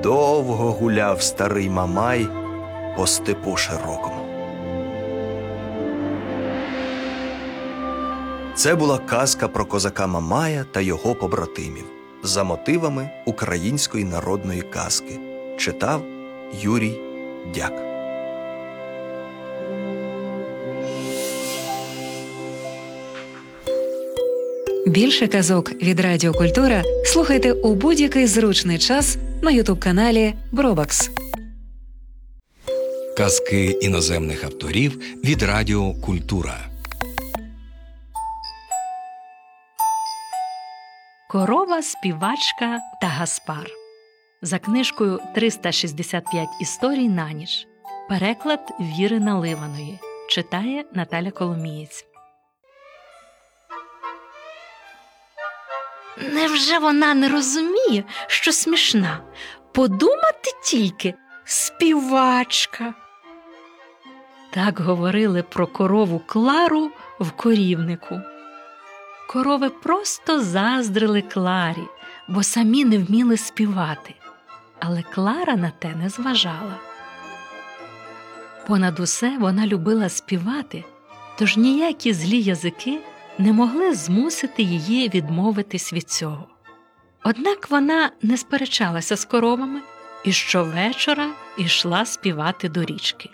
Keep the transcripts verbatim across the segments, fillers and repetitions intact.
довго гуляв старий Мамай по степу широкому. Це була казка про козака Мамая та його побратимів за мотивами української народної казки. Читав Юрій Дяк. Більше казок від Радіо Культура слухайте у будь-який зручний час на ютуб-каналі Бробакс. Казки іноземних авторів від Радіо Культура. Корова, співачка та Гаспар. За книжкою триста шістдесят п'ять історій на ніч. Переклад Віри Наливаної. Читає Наталя Коломієць. Невже вона не розуміє, що смішна? Подумати тільки – співачка. Так говорили про корову Клару в корівнику. Корови просто заздрили Кларі, бо самі не вміли співати. Але Клара на те не зважала. Понад усе вона любила співати, тож ніякі злі язики не могли змусити її відмовитись від цього. Однак вона не сперечалася з коровами і щовечора йшла співати до річки.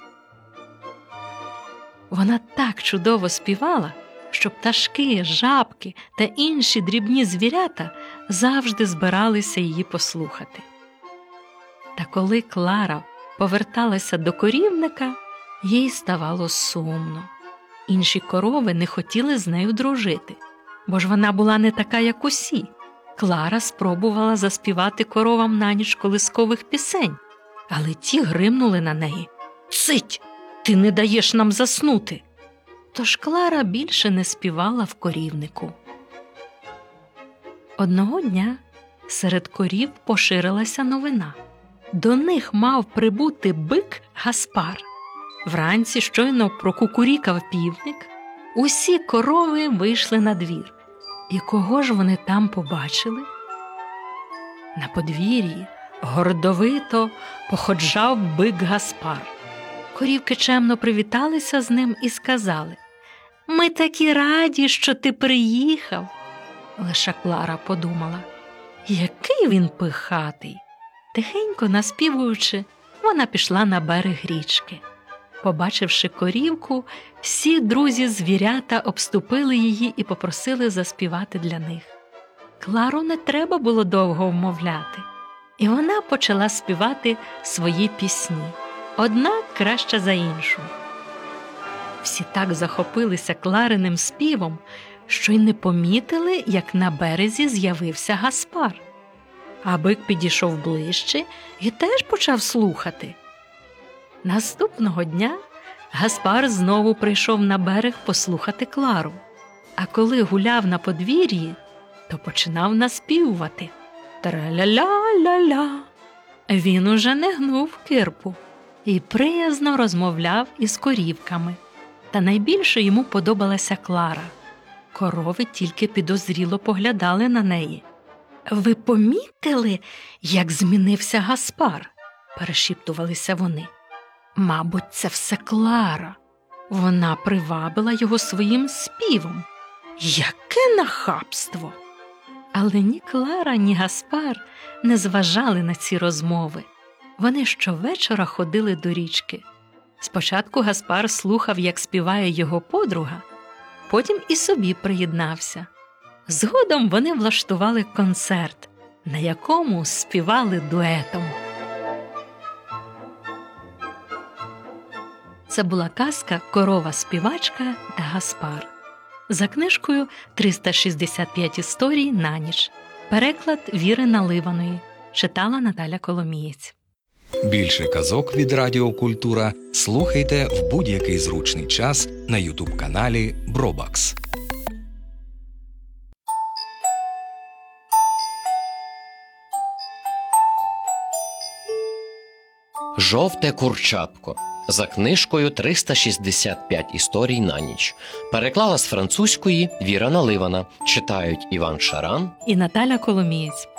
Вона так чудово співала, що пташки, жабки та інші дрібні звірята завжди збиралися її послухати. Та коли Клара поверталася до корівника, їй ставало сумно. Інші корови не хотіли з нею дружити, бо ж вона була не така, як усі. Клара спробувала заспівати коровам на ніч колискових пісень, але ті гримнули на неї. «Цить! Ти не даєш нам заснути!» Тож Клара більше не співала в корівнику. Одного дня серед корів поширилася новина. До них мав прибути бик Гаспар. Вранці щойно прокукурікав півник, усі корови вийшли на двір. І кого ж вони там побачили? На подвір'ї гордовито походжав бик Гаспар. Корівки чемно привіталися з ним і сказали: «Ми такі раді, що ти приїхав». Лише Клара подумала: який він пихатий. Тихенько наспівуючи, вона пішла на берег річки. Побачивши корівку, всі друзі-звірята обступили її і попросили заспівати для них. Клару не треба було довго вмовляти, і вона почала співати свої пісні, одна краща за іншу. Всі так захопилися Клариним співом, що й не помітили, як на березі з'явився Гаспар. А бик підійшов ближче і теж почав слухати. Наступного дня Гаспар знову прийшов на берег послухати Клару, а коли гуляв на подвір'ї, то починав наспівувати «Тра-ля-ля-ля-ля». Він уже не гнув кирпу і приязно розмовляв із корівками. Та найбільше йому подобалася Клара. Корови тільки підозріло поглядали на неї. «Ви помітили, як змінився Гаспар?» – перешіптувалися вони. Мабуть, це все Клара. Вона привабила його своїм співом. Яке нахабство! Але ні Клара, ні Гаспар не зважали на ці розмови. Вони щовечора ходили до річки. Спочатку Гаспар слухав, як співає його подруга, потім і собі приєднався. Згодом вони влаштували концерт, на якому співали дуетом. Це була казка «Корова-співачка та Гаспар». За книжкою триста шістдесят п'ять історій на ніч. Переклад Віри Наливаної. Читала Наталя Коломієць. Більше казок від Радіо Культура слухайте в будь-який зручний час на ютуб-каналі Бробакс. Жовте курчатко. За книжкою триста шістдесят п'ять історій на ніч. Переклала з французької Віра Наливана. Читають Іван Шаран і Наталя Коломієць.